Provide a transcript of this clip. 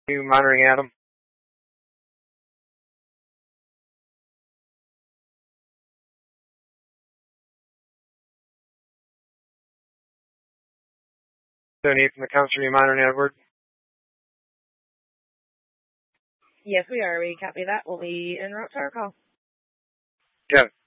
You monitoring Adam? Tony from the Council, you monitoring Edward? Yes, we are. We copy that. We'll be en route to our call. Kevin.